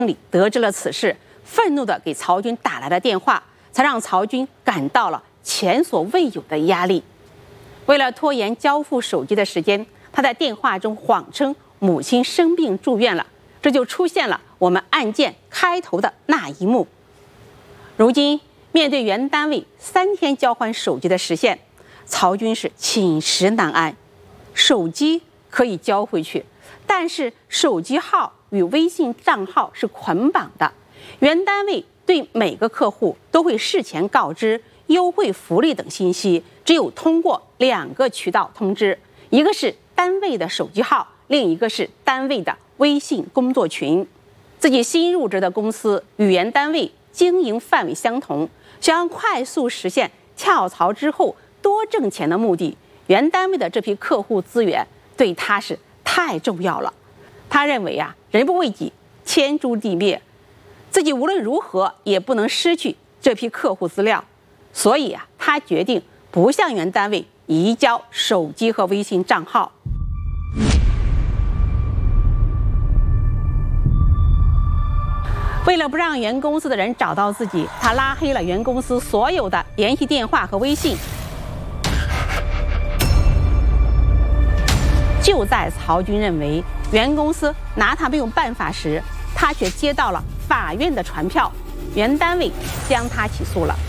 里得知了此事，愤怒地给曹军打来了电话，才让曹军感到了前所未有的压力。为了拖延交付手机的时间，他在电话中谎称母亲生病住院了，这就出现了我们案件开头的那一幕。如今面对原单位3天交换手机的时限，曹军是寝食难安。手机可以交回去，但是手机号与微信账号是捆绑的，原单位对每个客户都会事前告知优惠福利等信息，只有通过2个渠道通知，一个是单位的手机号，另一个是单位的微信工作群。自己新入职的公司与原单位经营范围相同，想要快速实现跳槽之后多挣钱的目的，原单位的这批客户资源对他是太重要了。他认为人不为己，天诛地灭，自己无论如何也不能失去这批客户资料，所以他决定不向原单位移交手机和微信账号。为了不让原公司的人找到自己，他拉黑了原公司所有的联系电话和微信。就在曹军认为原公司拿他没有办法时，他却接到了法院的传票，原单位将他起诉了。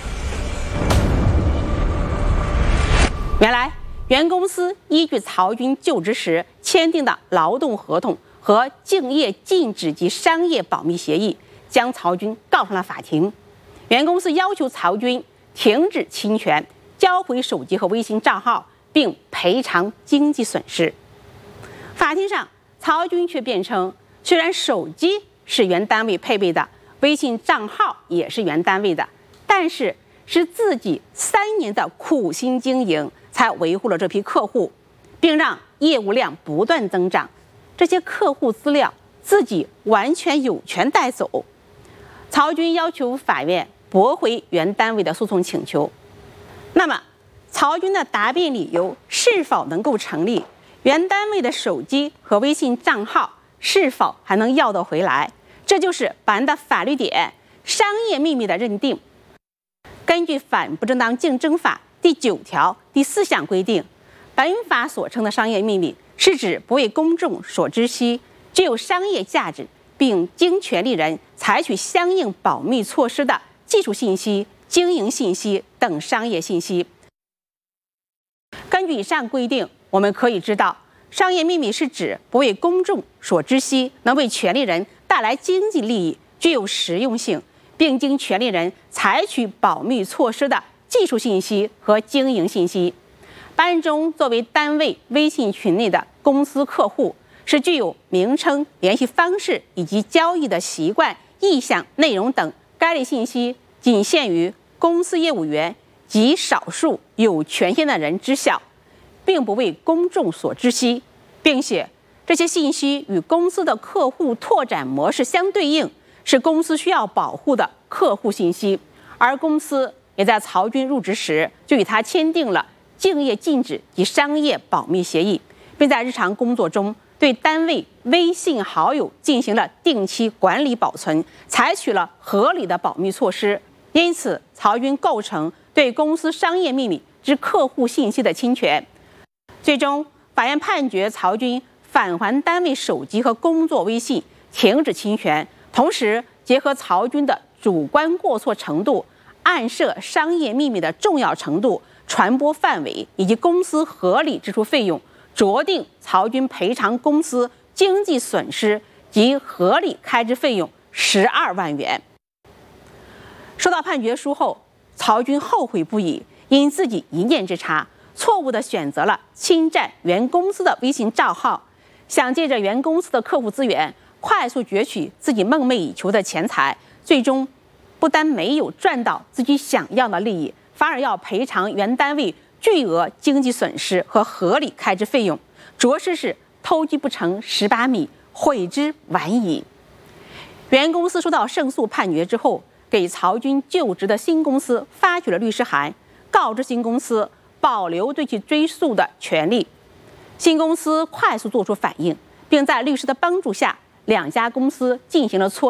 原来原公司依据曹军就职时签订的劳动合同和竞业禁止及商业保密协议，将曹军告上了法庭。原公司要求曹军停止侵权，交回手机和微信账号，并赔偿经济损失。法庭上，曹军却辩称，虽然手机是原单位配备的，微信账号也是原单位的，但是自己3年的苦心经营才维护了这批客户，并让业务量不断增长。这些客户资料自己完全有权带走。曹军要求法院驳回原单位的诉讼请求。那么曹军的答辩理由是否能够成立？原单位的手机和微信账号是否还能要得回来？这就是本案的法律点——商业秘密的认定。根据《反不正当竞争法》第9条第4项规定，本法所称的商业秘密是指不为公众所知悉，具有商业价值，并经权利人采取相应保密措施的技术信息、经营信息等商业信息。根据以上规定，我们可以知道，商业秘密是指不为公众所知悉，能为权利人带来经济利益，具有实用性，并经权利人采取保密措施的技术信息和经营信息。本案中，作为单位微信群内的公司客户，是具有名称、联系方式以及交易的习惯、意向、内容等该类信息仅限于公司业务员及少数有权限的人知晓，并不为公众所知悉，并且这些信息与公司的客户拓展模式相对应，是公司需要保护的客户信息。而公司也在曹军入职时就与他签订了竞业禁止及商业保密协议，并在日常工作中对单位微信好友进行了定期管理保存，采取了合理的保密措施。因此，曹军构成对公司商业秘密之客户信息的侵权。最终，法院判决曹军返还单位手机和工作微信，停止侵权，同时结合曹军的主观过错程度、暗涉商业秘密的重要程度、传播范围以及公司合理支出费用，酌定曹军赔偿公司经济损失及合理开支费用12万元。收到判决书后，曹军后悔不已，因自己一念之差，错误地选择了侵占原公司的微信账号，想借着原公司的客户资源快速攫取自己梦寐以求的钱财，最终不但没有赚到自己想要的利益，反而要赔偿原单位巨额经济损失和合理开支费用，着实是偷鸡不成蚀把米，悔之晚矣。原公司收到胜诉判决之后，给曹军就职的新公司发去了律师函，告知新公司保留对其追诉的权利。新公司快速做出反应，并在律师的帮助下，2家公司进行了磋商。